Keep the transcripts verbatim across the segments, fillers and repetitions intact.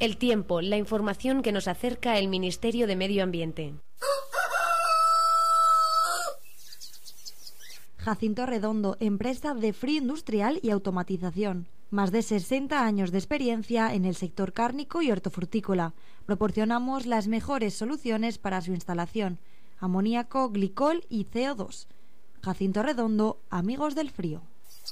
El tiempo, la información que nos acerca el Ministerio de Medio Ambiente. Jacinto Redondo, empresa de frío industrial y automatización. Más de sesenta años de experiencia en el sector cárnico y hortofrutícola. Proporcionamos las mejores soluciones para su instalación: amoníaco, glicol y C O dos. Jacinto Redondo, amigos del frío.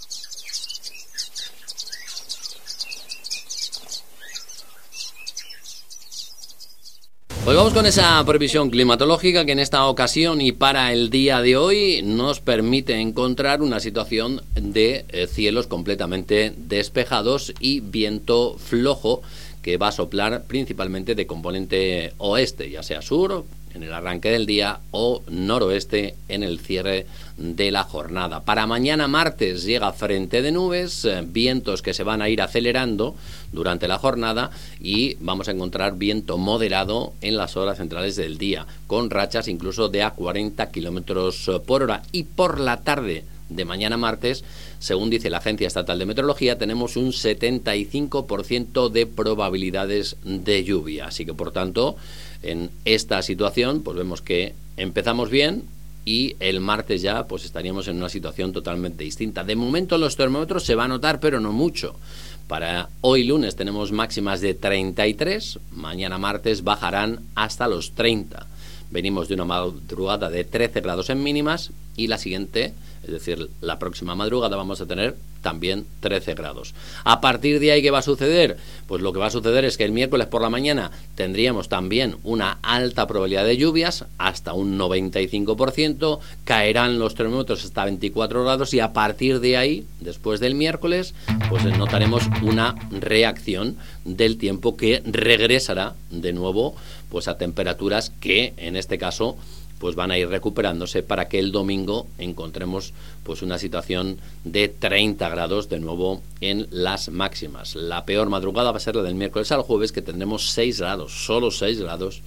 Pues vamos con esa previsión climatológica que en esta ocasión y para el día de hoy nos permite encontrar una situación de eh, cielos completamente despejados y viento flojo que va a soplar principalmente de componente oeste, ya sea sur en el arranque del día o noroeste en el cierre de la jornada. Para mañana martes llega frente de nubes, eh, vientos que se van a ir acelerando durante la jornada y vamos a encontrar viento moderado en las horas centrales del día, con rachas incluso de a cuarenta kilómetros por hora. Y por la tarde de mañana martes, según dice la Agencia Estatal de Meteorología, tenemos un setenta y cinco por ciento de probabilidades de lluvia. Así que, por tanto, en esta situación, pues vemos que empezamos bien y el martes ya pues estaríamos en una situación totalmente distinta. De momento los termómetros se va a notar, pero no mucho. Para hoy lunes tenemos máximas de treinta y tres, mañana martes bajarán hasta los treinta. Venimos de una madrugada de trece grados en mínimas y la siguiente, es decir, la próxima madrugada vamos a tener también trece grados. A partir de ahí, ¿qué va a suceder? Pues lo que va a suceder es que el miércoles por la mañana tendríamos también una alta probabilidad de lluvias, hasta un noventa y cinco por ciento, caerán los termómetros hasta veinticuatro grados y a partir de ahí, después del miércoles, pues notaremos una reacción del tiempo que regresará de nuevo pues a temperaturas que en este caso pues van a ir recuperándose para que el domingo encontremos pues una situación de treinta grados de nuevo en las máximas. La peor madrugada va a ser la del miércoles al jueves, que tendremos seis grados, solo seis grados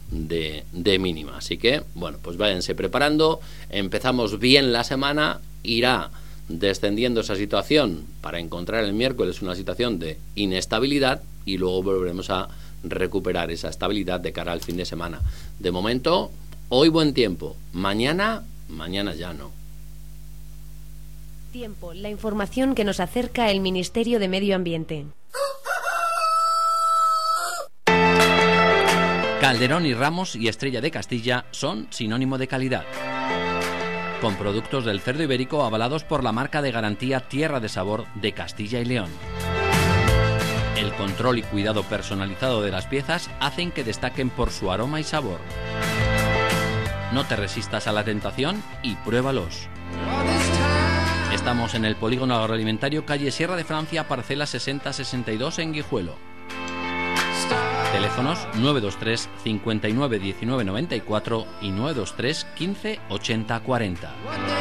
de, de mínima. Así que, bueno, pues váyanse preparando, empezamos bien la semana, irá descendiendo esa situación para encontrar el miércoles una situación de inestabilidad y luego volveremos a recuperar esa estabilidad de cara al fin de semana. De momento, hoy buen tiempo, mañana, mañana ya no. Tiempo, la información que nos acerca el Ministerio de Medio Ambiente. Calderón y Ramos y Estrella de Castilla son sinónimo de calidad. Con productos del cerdo ibérico avalados por la marca de garantía Tierra de Sabor de Castilla y León. El control y cuidado personalizado de las piezas hacen que destaquen por su aroma y sabor. No te resistas a la tentación y pruébalos. Estamos en el Polígono Agroalimentario, calle Sierra de Francia, parcela sesenta sesenta y dos en Guijuelo. Teléfonos nueve dos tres cincuenta y nueve diecinueve noventa y cuatro y nueve dos tres quince ochenta cuarenta.